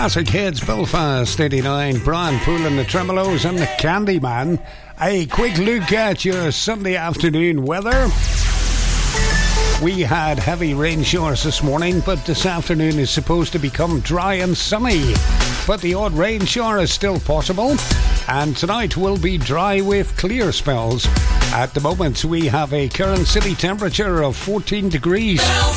Classic hits, Belfast 89, Brian Poole and the Tremolos and the Candyman. A quick look at your Sunday afternoon weather. We had heavy rain showers this morning, but this afternoon is supposed to become dry and sunny. But the odd rain shower is still possible. And tonight will be dry with clear spells. At the moment, we have a current city temperature of 14 degrees.